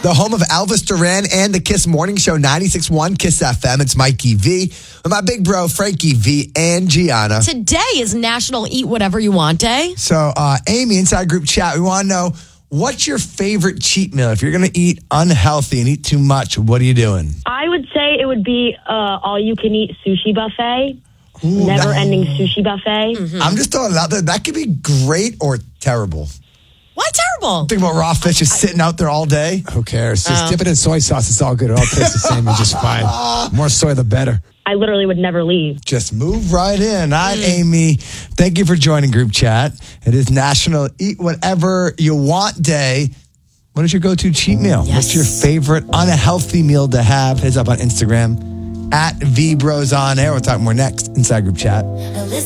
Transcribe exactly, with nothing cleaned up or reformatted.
the home of Elvis Duran and the Kiss Morning Show, ninety-six point one Kiss F M. It's Mikey V with my big bro, Frankie V and Gianna. Today is National Eat Whatever You Want Day. So, uh, Amy, inside group chat, we want to know, what's your favorite cheat meal? If you're going to eat unhealthy and eat too much, what are you doing? I would say it would be uh, all-you-can-eat sushi buffet. Ooh, Never-ending sushi buffet. Mm-hmm. I'm just throwing it out there. That could be great or terrible. Why terrible? Think about raw fish just sitting out there all day. Who cares? Just Oh. dip it in soy sauce. It's all good. It all tastes the same. It's just fine. More soy, the better. I literally would never leave. Just move right in. All right, Amy. Thank you for joining group chat. It is National Eat Whatever You Want Day. What is your go-to cheat meal? Yes. What's your favorite unhealthy meal to have? Hit us up on Instagram at V Bros On Air. We'll talk more next inside group chat.